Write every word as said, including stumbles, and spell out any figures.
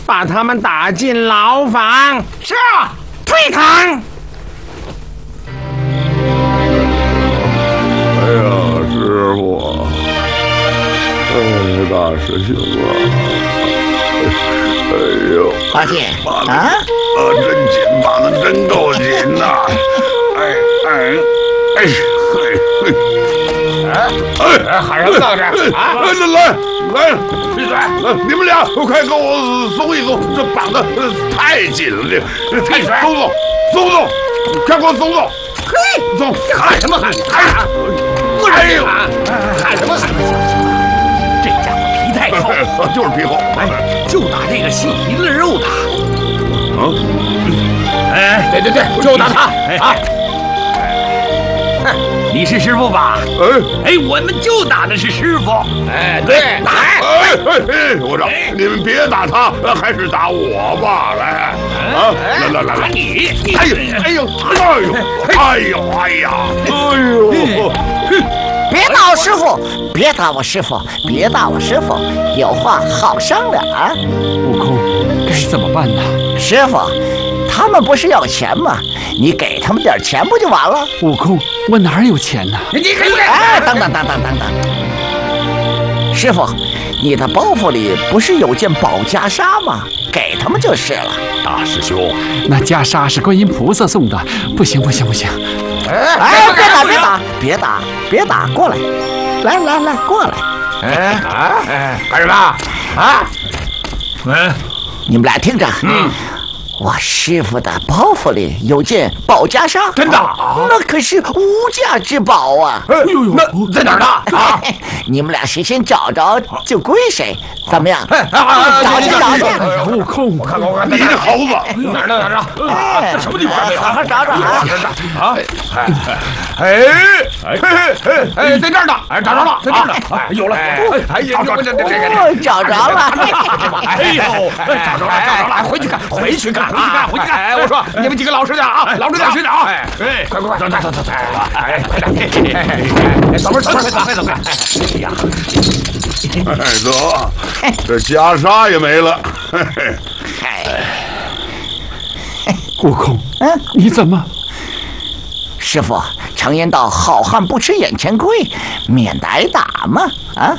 把他们打进牢房。 是啊， 退堂。 哎呀，师傅，哎，大师兄啊，哎呦， 发现绑的啊， 啊，真紧，绑的真够紧呐！哎哎哎嘿嘿，哎哎，喊什么呢这啊？ 来来来来，闭嘴！来，你们俩快给我松一松，这绑的太紧了，这太松松松松，快给我松松！ 嘿， 松， 喊什么喊？喊啥？ 哎呦， 喊什么喊？这家伙皮太厚， 就是皮厚， 哎，就打这个细皮嫩肉的。 啊， 哎，对对对，就打他啊！你是师傅吧？ 哎哎，我们就打的是师傅。哎，对，打！ 哎哎哎，我说你们别打他，还是打我吧，来啊，来来来来， 你， 哎呦哎呦哎呦哎呦哎呀哎呦！ 别打我师傅，别打我师傅，别打我师傅，有话好商量啊！ 悟空，该怎么办呢？ 师傅，他们不是要钱吗？你给他们点钱不就完了？ 悟空，我哪有钱呢？ 你给不给？ 哎，等等等等等等，师傅，你的包袱里不是有件宝袈裟吗？给他们就是了。 大师兄， 那袈裟是观音菩萨送的，不行不行不行！ 哎，别打别打别打别打，过来，来来来，过来。 哎啊哎，干什么啊？嗯， 你们俩听着，嗯。我师傅的包袱里有件宝袈裟， 真的？ 那可是无价之宝啊！ 哎呦呦，那在哪儿呢？啊， 你们俩谁先找着就归谁，怎么样？ 找去找去！ 悟空， 我看看我看， 你这猴子， 哪儿呢哪儿呢？ 哎， 什么地方？ 好好找找啊！ 啊！哎哎哎哎，在这儿呢！哎，找着了，在这儿呢！哎，有了！哎哎呀，这这这这， 找着了！ 哎呦，找着了，找着了！回去看，回去看，回去看，回去看！哎，我说你们几个老实点啊，老实点，老实点啊！哎哎，快快快，走走走走走！哎，快点！哎哎哎，走吧走吧走吧走吧！哎呀， 哎得，这袈裟也没了。 悟空， 嗯， 你怎么？ 师傅，常言道，好汉不吃眼前亏，免得挨打嘛！啊。